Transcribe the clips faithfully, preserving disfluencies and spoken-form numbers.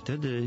wtedy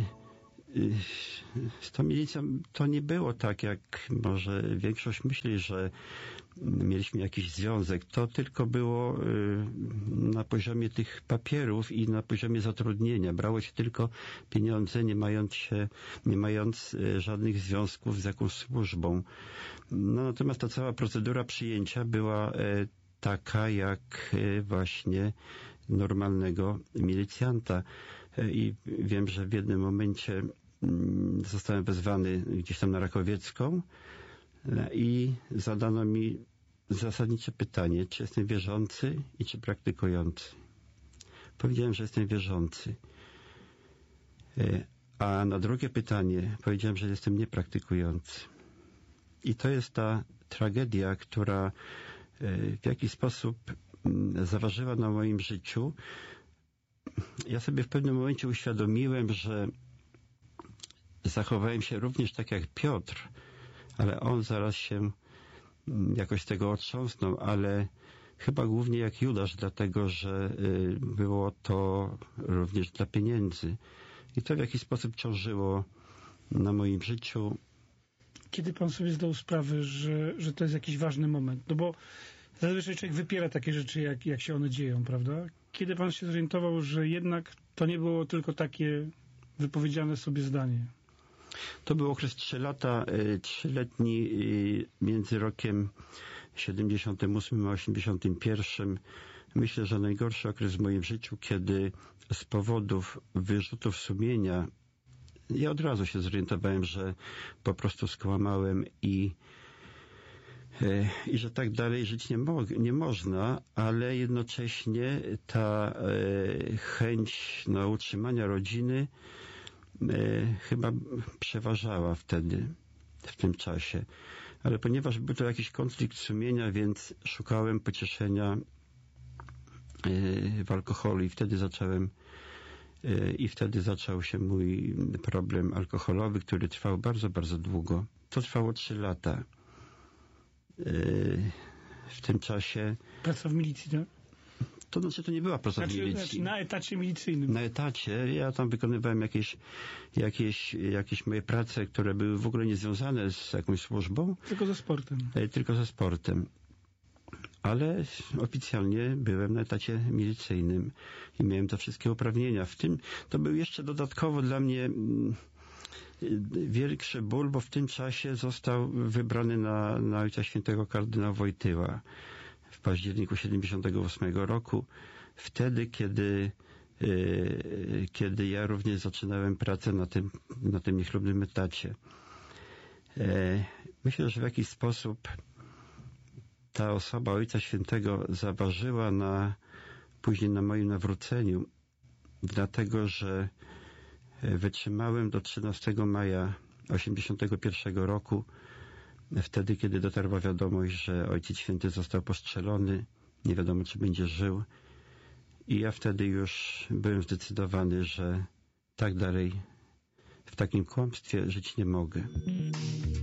z tą milicją to nie było tak, jak może większość myśli, że mieliśmy jakiś związek. To tylko było na poziomie tych papierów i na poziomie zatrudnienia. Brało się tylko pieniądze, nie mając się, nie mając żadnych związków z jakąś służbą. No, natomiast ta cała procedura przyjęcia była taka jak właśnie normalnego milicjanta. I wiem, że w jednym momencie zostałem wezwany gdzieś tam na Rakowiecką i zadano mi zasadnicze pytanie, czy jestem wierzący i czy praktykujący. Powiedziałem, że jestem wierzący. A na drugie pytanie powiedziałem, że jestem niepraktykujący. I to jest ta tragedia, która w jakiś sposób zaważyła na moim życiu. Ja sobie w pewnym momencie uświadomiłem, że zachowałem się również tak jak Piotr, ale on zaraz się jakoś z tego otrząsnął, ale chyba głównie jak Judasz, dlatego że było to również dla pieniędzy. I to w jakiś sposób ciążyło na moim życiu. Kiedy pan sobie zdał sprawę, że, że to jest jakiś ważny moment? No bo zazwyczaj człowiek wypiera takie rzeczy, jak, jak się one dzieją, prawda? Kiedy pan się zorientował, że jednak to nie było tylko takie wypowiedziane sobie zdanie? To był okres trzy lata, trzyletni między rokiem siedemdziesiątym ósmym a osiemdziesiątym pierwszym. Myślę, że najgorszy okres w moim życiu, kiedy z powodów wyrzutów sumienia ja od razu się zorientowałem, że po prostu skłamałem i i że tak dalej żyć nie, mo nie można, ale jednocześnie ta e, chęć no, utrzymania rodziny e, chyba przeważała wtedy, w tym czasie. Ale ponieważ był to jakiś konflikt sumienia, więc szukałem pocieszenia e, w alkoholu i wtedy zacząłem e, i wtedy zaczął się mój problem alkoholowy, który trwał bardzo, bardzo długo. To trwało trzy lata. W tym czasie... Praca w milicji, tak? To znaczy, to nie była praca znaczy, w milicji. Znaczy na etacie milicyjnym. Na etacie. Ja tam wykonywałem jakieś, jakieś, jakieś moje prace, które były w ogóle niezwiązane z jakąś służbą. Tylko ze sportem. Tylko ze sportem. Ale oficjalnie byłem na etacie milicyjnym i miałem te wszystkie uprawnienia. W tym to był jeszcze dodatkowo dla mnie większy ból, bo w tym czasie został wybrany na, na Ojca Świętego kardynał Wojtyła w październiku siedemdziesiątego ósmego roku. Wtedy, kiedy, yy, kiedy ja również zaczynałem pracę na tym, na tym niechlubnym etacie. Yy, myślę, że w jakiś sposób ta osoba Ojca Świętego zaważyła na, później na moim nawróceniu, dlatego, że wytrzymałem do trzynastego maja osiemdziesiątego pierwszego roku, wtedy, kiedy dotarła wiadomość, że Ojciec Święty został postrzelony, nie wiadomo, czy będzie żył. I ja wtedy już byłem zdecydowany, że tak dalej w takim kłamstwie żyć nie mogę.